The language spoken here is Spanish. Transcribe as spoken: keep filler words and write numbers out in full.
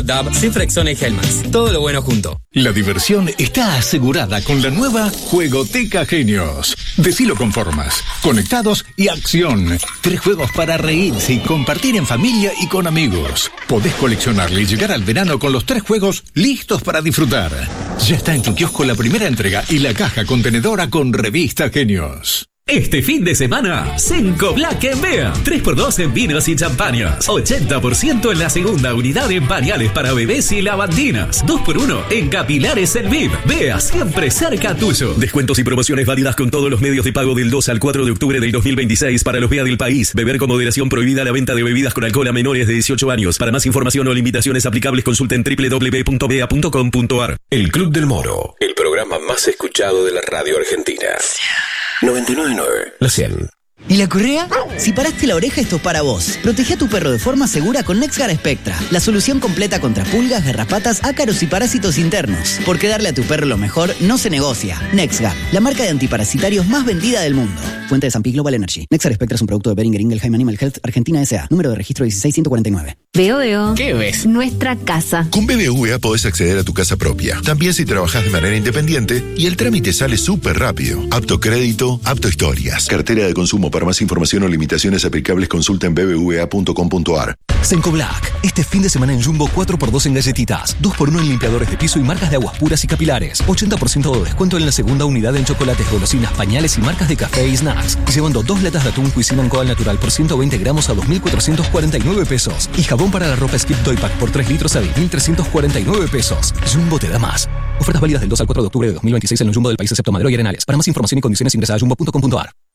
D A B, Cifrexona y Helmax. Todo lo bueno junto. La diversión está asegurada con la nueva Juegoteca Genios. Decilo con formas, conectados y acción. Tres juegos para reírse y compartir en familia y con amigos. Podés coleccionarle y llegar al verano con los tres juegos listos para disfrutar. Ya está en tu kiosco la primera entrega y la caja contenedora con revista Genios. Este fin de semana, Senco Black en Bea. tres por dos en vinos y champañas. ochenta por ciento en la segunda unidad en pañales para bebés y lavandinas. dos por uno en capilares en V I V. Bea, siempre cerca tuyo. Descuentos y promociones válidas con todos los medios de pago del dos al cuatro de octubre del dos mil veintiséis para los Bea del país. Beber con moderación, prohibida la venta de bebidas con alcohol a menores de dieciocho años. Para más información o limitaciones aplicables, consulten doble u doble u doble u punto bea punto com punto a r. El Club del Moro, el programa más escuchado de la radio argentina. noventa y nueve punto nueve, la cien. ¿Y la correa? Si paraste la oreja, esto es para vos. Protege a tu perro de forma segura con NexGard Spectra, la solución completa contra pulgas, garrapatas, ácaros y parásitos internos. Porque darle a tu perro lo mejor no se negocia. NexGard, la marca de antiparasitarios más vendida del mundo. Fuente de San Pi Global Energy. NexGard Spectra es un producto de Boehringer Ingelheim Animal Health Argentina S A. Número de registro dieciséis ciento cuarenta y nueve. Veo, veo. ¿Qué ves? Nuestra casa. Con B B V A podés acceder a tu casa propia. También si trabajás de manera independiente y el trámite sale súper rápido. Apto crédito, apto historias. Cartera de consumo. Para más información o limitaciones aplicables consulta en b b v a punto com punto a r. Senco Black. Este fin de semana en Jumbo cuatro por dos en galletitas. dos por uno en limpiadores de piso y marcas de aguas puras y capilares. ochenta por ciento de descuento en la segunda unidad en chocolates, golosinas, pañales y marcas de café y snacks. Llevando dos latas de atún Cuisine Coal Natural por ciento veinte gramos a dos mil cuatrocientos cuarenta y nueve pesos. Y jabón para la ropa Skip Toy Pack por tres litros a diez mil trescientos cuarenta y nueve pesos. Jumbo te da más. Ofertas válidas del dos al cuatro de octubre de dos mil veintiséis en el Jumbo del país excepto Madero y Arenales. Para más información y condiciones ingresa a jumbo punto com punto a r.